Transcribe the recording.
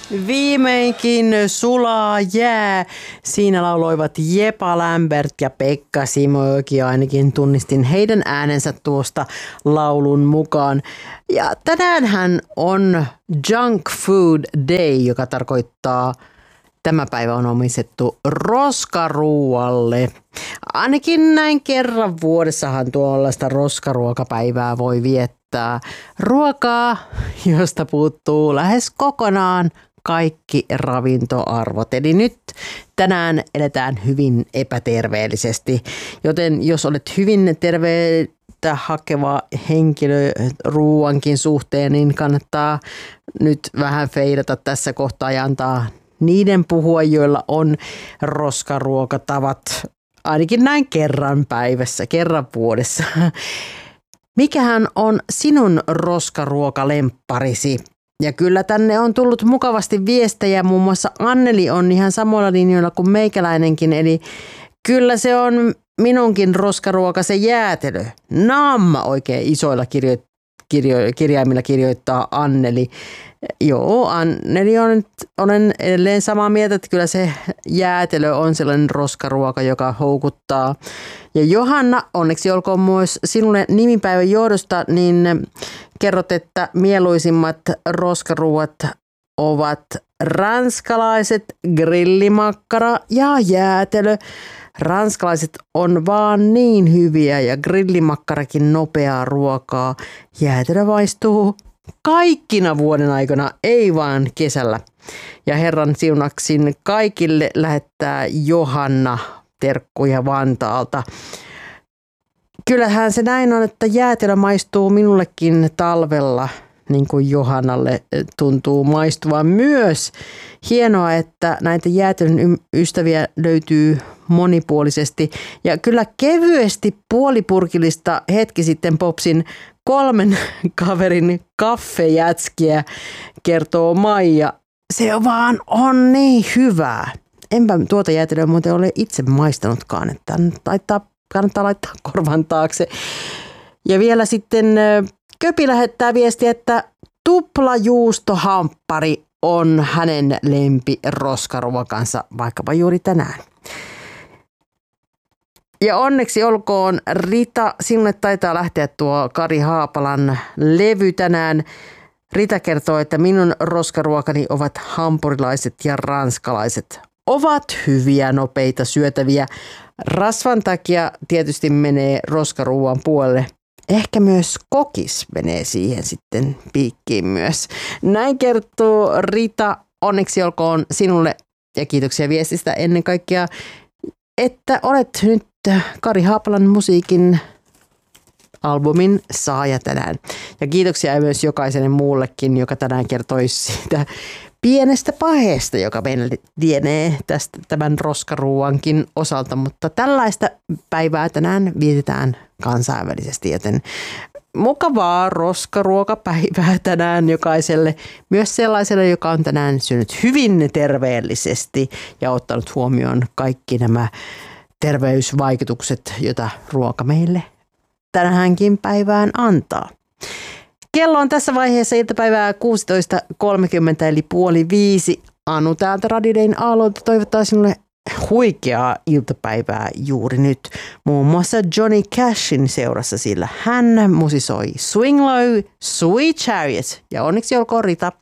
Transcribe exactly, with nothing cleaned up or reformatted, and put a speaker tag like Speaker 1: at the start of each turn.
Speaker 1: Viimeinkin sulaa jää. Siinä lauloivat Jepa Lambert ja Pekka Simojoki. Ainakin tunnistin heidän äänensä tuosta laulun mukaan. Ja tänäänhän on Junk Food Day, joka tarkoittaa tämä päivä on omistettu roskaruualle. Ainakin näin kerran vuodessahan tuollaista roskaruokapäivää voi viettää. Ruokaa, josta puuttuu lähes kokonaan kaikki ravintoarvot. Eli nyt tänään eletään hyvin epäterveellisesti, joten jos olet hyvin terveitä hakeva henkilö ruuankin suhteen, niin kannattaa nyt vähän feidata tässä kohtaa ja antaa niiden puhua, joilla on roskaruokatavat ainakin näin kerran päivässä, kerran vuodessa. Mikähän on sinun roskaruokalempparisi? Ja kyllä tänne on tullut mukavasti viestejä, muun muassa Anneli on ihan samoilla linjoilla kuin meikäläinenkin, eli kyllä se on minunkin roskaruoka se jäätelö. Namma oikein isoilla kirjo- kirjo- kirjaimilla kirjoittaa Anneli. Joo, Anneli on, olen edelleen samaa mieltä, että kyllä se jäätelö on sellainen roskaruoka, joka houkuttaa. Ja Johanna, onneksi olkoon myös sinulle nimipäivän johdosta, niin kerrot, että mieluisimmat roskaruuat ovat ranskalaiset, grillimakkara ja jäätelö. Ranskalaiset on vaan niin hyviä ja grillimakkarakin nopeaa ruokaa. Jäätelö maistuu kaikkina vuoden aikana, ei vaan kesällä. Ja Herran siunaksin kaikille lähettää Johanna terkkuja Vantaalta. Kyllähän se näin on, että jäätelö maistuu minullekin talvella, niin kuin Johannalle tuntuu maistuvan myös. Hienoa, että näitä jäätelön ystäviä löytyy monipuolisesti. Ja kyllä kevyesti puolipurkillista hetki sitten popsin kolmen kaverin kaffejätskiä, kertoo Maija. Se vaan on niin hyvää. Enpä tuota jäätelöä muuten ole itse maistanutkaan, että laittaa, kannattaa laittaa korvan taakse. Ja vielä sitten Köpi lähettää viestiä, että tuplajuustohamppari on hänen lempi roskaruokansa vaikkapa juuri tänään. Ja onneksi olkoon Rita, sinulle taitaa lähteä tuo Kari Haapalan levy tänään. Rita kertoo, että minun roskaruokani ovat hampurilaiset ja ranskalaiset. Ovat hyviä, nopeita, syötäviä. Rasvan takia tietysti menee roskaruuan puolelle. Ehkä myös kokis menee siihen sitten piikkiin myös. Näin kertoo Rita. Onneksi olkoon sinulle ja kiitoksia viestistä ennen kaikkea, että olet nyt Kari Haapalan musiikin albumin saaja tänään. Ja kiitoksia myös jokaiselle muullekin, joka tänään kertoi siitä pienestä paheesta, joka meille lienee tästä tämän roskaruuankin osalta. Mutta tällaista päivää tänään vietetään kansainvälisesti, joten mukavaa roskaruokapäivää tänään jokaiselle. Myös sellaiselle, joka on tänään syönyt hyvin terveellisesti ja ottanut huomioon kaikki nämä terveysvaikutukset, joita ruoka meille tänäänkin päivään antaa. Kello on tässä vaiheessa iltapäivää kuusitoista kolmekymmentä eli puoli viisi. Anu täältä Radidein aallolta toivottaa sinulle huikeaa iltapäivää juuri nyt. Muun muassa Johnny Cashin seurassa, sillä hän musisoi Swing Low, Sweet Chariot ja onneksi olkoon Rita.